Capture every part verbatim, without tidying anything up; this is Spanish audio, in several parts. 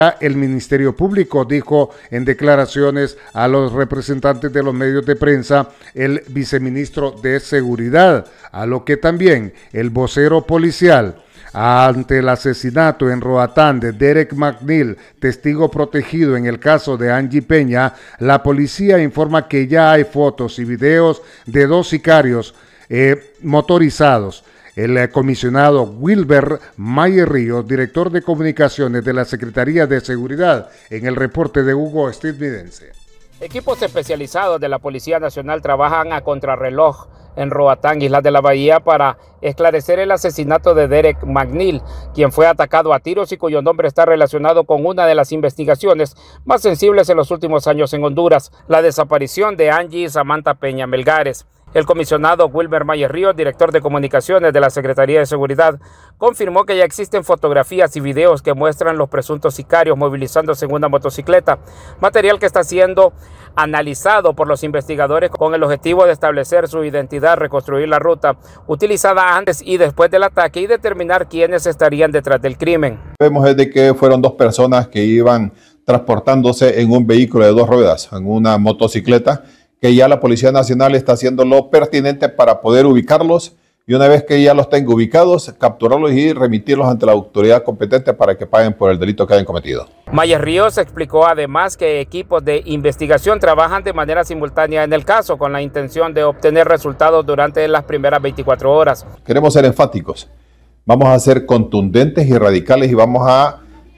El Ministerio Público, dijo en declaraciones a los representantes de los medios de prensa el viceministro de Seguridad, a lo que también el vocero policial. Ante el asesinato en Roatán de Derek McNeil, testigo protegido en el caso de Angie Peña, la policía informa que ya hay fotos y videos de dos sicarios eh, motorizados. El comisionado Wilber Mayer Ríos, director de comunicaciones de la Secretaría de Seguridad, en el reporte de Hugo Estadounidense. Equipos especializados de la Policía Nacional trabajan a contrarreloj en Roatán, Islas de la Bahía, para esclarecer el asesinato de Derek McNeil, quien fue atacado a tiros y cuyo nombre está relacionado con una de las investigaciones más sensibles en los últimos años en Honduras, la desaparición de Angie Samantha Peña Melgares. El comisionado Wilber Mayer Ríos, director de comunicaciones de la Secretaría de Seguridad, confirmó que ya existen fotografías y videos que muestran los presuntos sicarios movilizándose en una motocicleta, material que está siendo analizado por los investigadores con el objetivo de establecer su identidad, reconstruir la ruta utilizada antes y después del ataque y determinar quiénes estarían detrás del crimen. Vemos es de que fueron dos personas que iban transportándose en un vehículo de dos ruedas, en una motocicleta, que ya la Policía Nacional está haciendo lo pertinente para poder ubicarlos y una vez que ya los tenga ubicados, capturarlos y remitirlos ante la autoridad competente para que paguen por el delito que hayan cometido. Mayer Ríos explicó además que equipos de investigación trabajan de manera simultánea en el caso con la intención de obtener resultados durante las primeras veinticuatro horas. Queremos ser enfáticos, vamos a ser contundentes y radicales y vamos a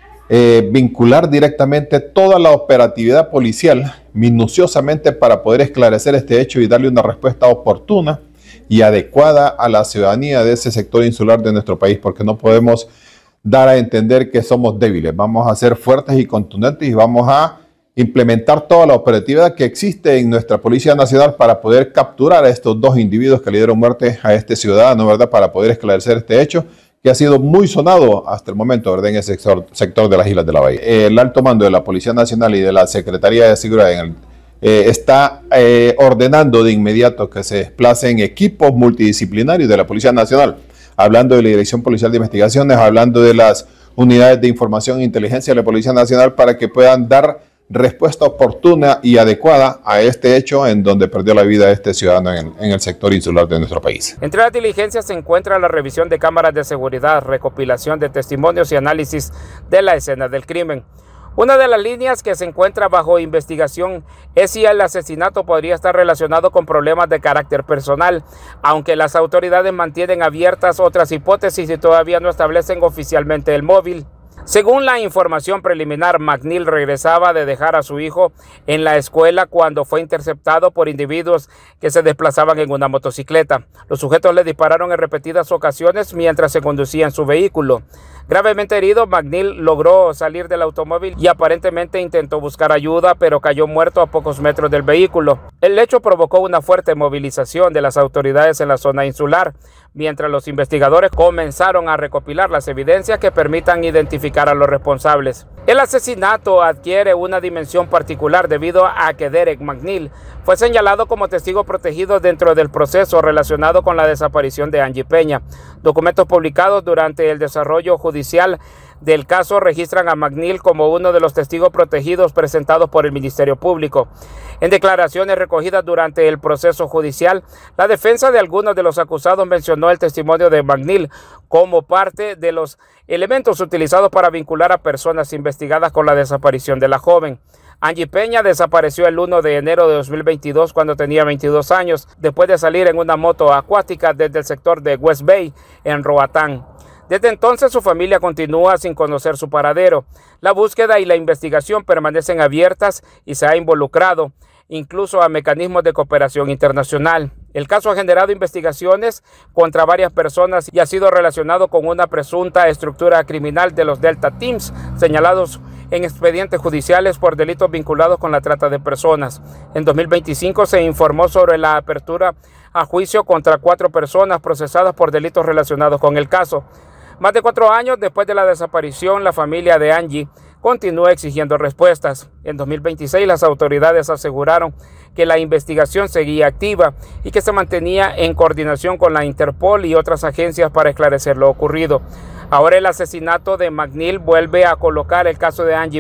Eh, vincular directamente toda la operatividad policial minuciosamente para poder esclarecer este hecho y darle una respuesta oportuna y adecuada a la ciudadanía de ese sector insular de nuestro país, porque no podemos dar a entender que somos débiles. Vamos a ser fuertes y contundentes y vamos a implementar toda la operatividad que existe en nuestra Policía Nacional para poder capturar a estos dos individuos que le dieron muerte a este ciudadano, ¿verdad? Para poder esclarecer este hecho que ha sido muy sonado hasta el momento, ¿verdad?, en ese sector, sector de las Islas de la Bahía. El alto mando de la Policía Nacional y de la Secretaría de Seguridad en el, eh, está eh, ordenando de inmediato que se desplacen equipos multidisciplinarios de la Policía Nacional, hablando de la Dirección Policial de Investigaciones, hablando de las unidades de información e inteligencia de la Policía Nacional para que puedan dar respuesta oportuna y adecuada a este hecho en donde perdió la vida este ciudadano en, en el sector insular de nuestro país. Entre las diligencias se encuentra la revisión de cámaras de seguridad, recopilación de testimonios y análisis de la escena del crimen. Una de las líneas que se encuentra bajo investigación es si el asesinato podría estar relacionado con problemas de carácter personal, aunque las autoridades mantienen abiertas otras hipótesis y todavía no establecen oficialmente el móvil. Según la información preliminar, McNeil regresaba de dejar a su hijo en la escuela cuando fue interceptado por individuos que se desplazaban en una motocicleta. Los sujetos le dispararon en repetidas ocasiones mientras se conducía en su vehículo. Gravemente herido, McNeil logró salir del automóvil y aparentemente intentó buscar ayuda, pero cayó muerto a pocos metros del vehículo. El hecho provocó una fuerte movilización de las autoridades en la zona insular, mientras los investigadores comenzaron a recopilar las evidencias que permitan identificar a los responsables. El asesinato adquiere una dimensión particular debido a que Derek McNeil fue señalado como testigo protegido dentro del proceso relacionado con la desaparición de Angie Peña. Documentos publicados durante el desarrollo judicial del caso registran a McNeil como uno de los testigos protegidos presentados por el Ministerio Público. En declaraciones recogidas durante el proceso judicial, la defensa de algunos de los acusados mencionó el testimonio de McNeil como parte de los elementos utilizados para vincular a personas investigadas con la desaparición de la joven. Angie Peña desapareció el primero de enero de dos mil veintidós cuando tenía veintidós años, después de salir en una moto acuática desde el sector de West Bay, en Roatán. Desde entonces su familia continúa sin conocer su paradero. La búsqueda y la investigación permanecen abiertas y se ha involucrado incluso a mecanismos de cooperación internacional. El caso ha generado investigaciones contra varias personas y ha sido relacionado con una presunta estructura criminal de los Delta Teams, señalados en expedientes judiciales por delitos vinculados con la trata de personas. En dos mil veinticinco se informó sobre la apertura a juicio contra cuatro personas procesadas por delitos relacionados con el caso. Más de cuatro años después de la desaparición, la familia de Angie continúa exigiendo respuestas. En dos mil veintiséis, las autoridades aseguraron que la investigación seguía activa y que se mantenía en coordinación con la Interpol y otras agencias para esclarecer lo ocurrido. Ahora el asesinato de McNeil vuelve a colocar el caso de Angie